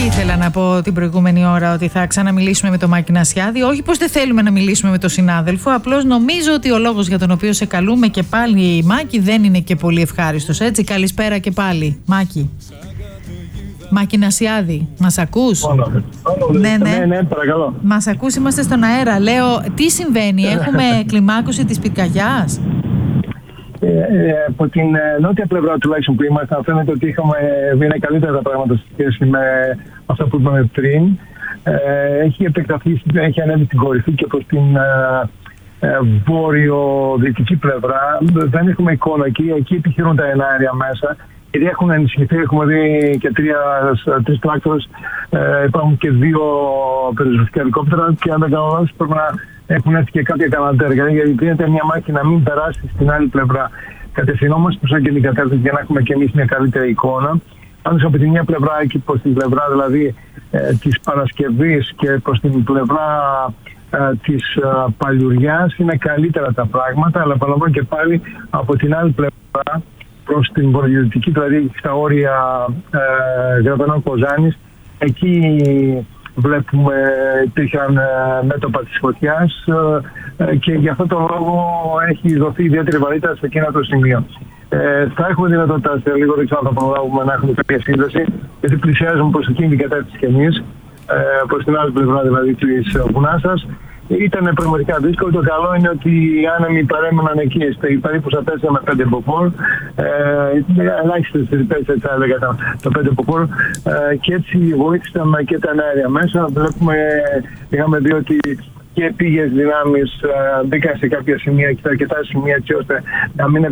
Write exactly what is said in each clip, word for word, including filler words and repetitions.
ήθελα να πω την προηγούμενη ώρα ότι θα ξαναμιλήσουμε με τον Μάκη Νασιάδη. Όχι πως δεν θέλουμε να μιλήσουμε με τον συνάδελφο, απλώς νομίζω ότι ο λόγος για τον οποίο σε καλούμε και πάλι, Μάκη, δεν είναι και πολύ ευχάριστος, έτσι. Καλησπέρα και πάλι, Μάκη. Μάκη Νασιάδη, μας ακούς? Ναι, ναι, ναι, ναι, παρακαλώ. Μας ακούς, είμαστε στον αέρα. Λέω, τι συμβαίνει, έχουμε κλιμάκωση της πυρκαγιάς? Ε, ε, από την νότια πλευρά τουλάχιστον που ήμασταν, φαίνεται ότι είχαμε βγει καλύτερα τα πράγματα σε σχέση με αυτά που είπαμε πριν. Ε, έχει επεκταθεί, έχει ανέβει στην κορυφή και προς την ε, ε, βόρειο-δυτική πλευρά. Δεν έχουμε εικόνα εκεί, εκεί επιχειρούν τα εναέρια μέσα. Γιατί έχουν ενισχυθεί, έχουμε δει και τρία, τρεις τράκτορες, ε, υπάρχουν και δύο πυροσβεστικά ελικόπτερα και αν δεν κάνω λάθος πρέπει να έχουν έρθει και κάποια κανατέρια, γιατί δίνεται μια μάχη να μην περάσει στην άλλη πλευρά. Κατευθυνόμαστε προς εκείνη την κατεύθυνση για να έχουμε και εμείς μια καλύτερη εικόνα. Πάντως από τη μια πλευρά, εκεί προς την πλευρά δηλαδή ε, της Παρασκευής και προς την πλευρά ε, της ε, Παλιουριάς είναι καλύτερα τα πράγματα, αλλά παραλαμβάνω και πάλι από την άλλη πλευρά προς την βορειοδυτική, δηλαδή στα όρια ε, Γραβενών Κοζάνης, εκεί βλέπουμε υπήρχαν ε, μέτωπα της φωτιάς ε, και γι' αυτό το λόγο έχει δοθεί ιδιαίτερη βαρύτητα σε εκείνο το σημείο. Ε, θα έχουμε δυνατότητα σε λίγο, δεν ξέρω αν θα προλάβουμε να έχουμε κάποια σύνδεση, γιατί πλησιάζουμε προς εκείνη την κατεύθυνση και εμείς, ε, προς την άλλη πλευρά δηλαδή της Βουνάσας. Ήταν πραγματικά δύσκολο. Το καλό είναι ότι οι άνεμοι παρέμειναν εκεί, περίπου στα τέσσερα με πέντε μποφόρ. Ε, ελάχιστες ρηπές, έτσι θα έλεγα, τα πέντε μποφόρ. Ε, και έτσι βοήθησαν και τα εναέρια μέσα. Βλέπουμε, είχαμε δει ότι και πήγες δυνάμεις ε, μπήκαν σε κάποια σημεία και σε αρκετά σημεία, έτσι ώστε να μην,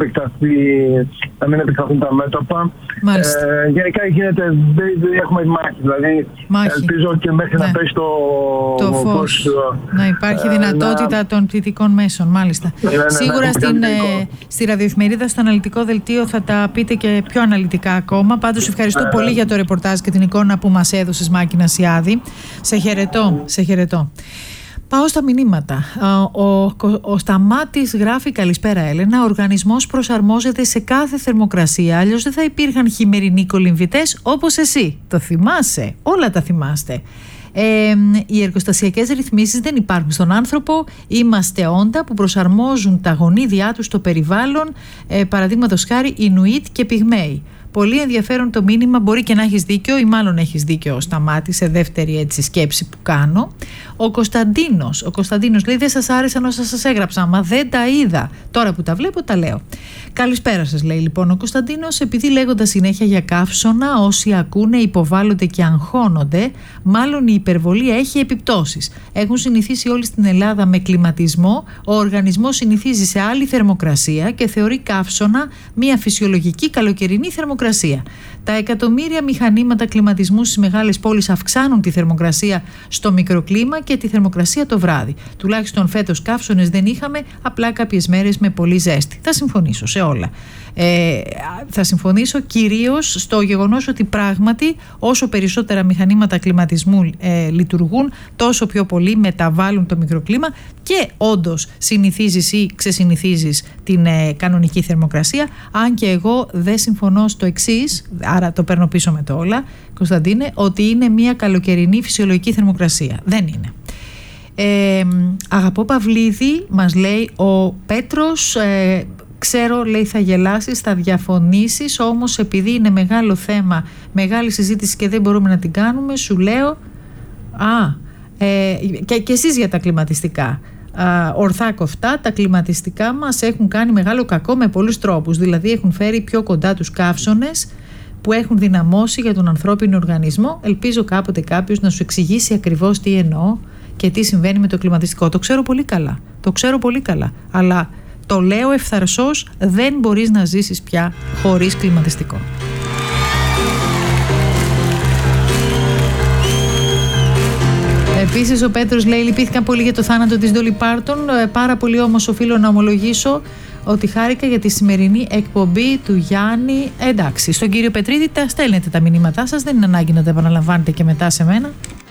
να μην επεκταθούν τα μέτωπα. Ε, γενικά γίνεται, έχουμε μάχη, δηλαδή μάχη. Ελπίζω και μέχρι ναι. να πέσει το, το φως, φως να υπάρχει ε, δυνατότητα να... των πτυτικών μέσων, μάλιστα. Ναι, ναι, Σίγουρα ναι, στην, ε, στη ραδιοεφημερίδα, στο αναλυτικό δελτίο θα τα πείτε και πιο αναλυτικά ακόμα. Πάντως ευχαριστώ ε, πολύ για το ρεπορτάζ και την εικόνα που μας έδωσες, Μάκη Νασιάδη. Σε χαιρετώ, σε χαιρετώ. Πάω στα μηνύματα. Ο, ο, ο Σταμάτης γράφει: καλησπέρα Έλενα, ο οργανισμός προσαρμόζεται σε κάθε θερμοκρασία, αλλιώς δεν θα υπήρχαν χειμερινοί κολυμβητές όπως εσύ. Το θυμάσαι, όλα τα θυμάστε. Ε, οι εργοστασιακές ρυθμίσεις δεν υπάρχουν στον άνθρωπο. Είμαστε όντα που προσαρμόζουν τα γονίδια τους στο περιβάλλον, ε, παραδείγματος χάρη Ινουίτ και Πυγμαίοι. Πολύ ενδιαφέρον το μήνυμα, μπορεί και να έχεις δίκιο ή μάλλον έχεις δίκιο ο Σταμάτης, σε δεύτερη έτσι σκέψη που κάνω. Ο Κωνσταντίνος, ο Κωνσταντίνος λέει: δεν σας άρεσαν όσα σας έγραψα, μα δεν τα είδα. Τώρα που τα βλέπω τα λέω. Καλησπέρα σας, λέει λοιπόν ο Κωνσταντίνος. Επειδή λέγοντας συνέχεια για καύσωνα, όσοι ακούνε υποβάλλονται και αγχώνονται, μάλλον η υπερβολή έχει επιπτώσεις. Έχουν συνηθίσει όλοι στην Ελλάδα με κλιματισμό, ο οργανισμός συνηθίζει σε άλλη θερμοκρασία και θεωρεί καύσωνα μια φυσιολογική καλοκαιρινή θερμοκρασία. Τα εκατομμύρια μηχανήματα κλιματισμού στις μεγάλες πόλεις αυξάνουν τη θερμοκρασία στο μικροκλίμα και τη θερμοκρασία το βράδυ. Τουλάχιστον φέτος καύσωνες δεν είχαμε, απλά κάποιες μέρες με πολύ ζέστη. Θα συμφωνήσω σε όλα. Ε, θα συμφωνήσω κυρίως στο γεγονός ότι πράγματι όσο περισσότερα μηχανήματα κλιματισμού ε, λειτουργούν, τόσο πιο πολύ μεταβάλλουν το μικροκλίμα και όντως συνηθίζεις ή ξεσυνηθίζεις την ε, κανονική θερμοκρασία. Αν και εγώ δεν συμφωνώ στο εξής, άρα το παίρνω πίσω με το όλα, Κωνσταντίνε, ότι είναι μια καλοκαιρινή φυσιολογική θερμοκρασία. Δεν είναι. Ε, αγαπώ Παυλίδη, μας λέει ο Πέτρος. ε, Ξέρω, λέει, θα γελάσεις, θα διαφωνήσεις, όμως επειδή είναι μεγάλο θέμα, μεγάλη συζήτηση και δεν μπορούμε να την κάνουμε, σου λέω, α, ε, και, και εσείς για τα κλιματιστικά. Α, ορθά κοφτά, τα κλιματιστικά μας έχουν κάνει μεγάλο κακό με πολλούς τρόπους, δηλαδή έχουν φέρει πιο κοντά τους καύσωνες που έχουν δυναμώσει για τον ανθρώπινο οργανισμό. Ελπίζω κάποτε κάποιος να σου εξηγήσει ακριβώς τι εννοώ και τι συμβαίνει με το κλιματιστικό. Το ξέρω πολύ καλά, το ξέρω πολύ καλά, αλλά το λέω ευθαρσώς, δεν μπορείς να ζήσεις πια χωρίς κλιματιστικό. Επίσης ο Πέτρος λέει: λυπήθηκα πολύ για το θάνατο της Ντόλι Πάρτον. Πάρα πολύ όμως οφείλω να ομολογήσω ότι χάρηκα για τη σημερινή εκπομπή του Γιάννη. Εντάξει, στον κύριο Πετρίδη τα στέλνετε τα μηνύματά σας, δεν είναι ανάγκη να τα επαναλαμβάνετε και μετά σε μένα.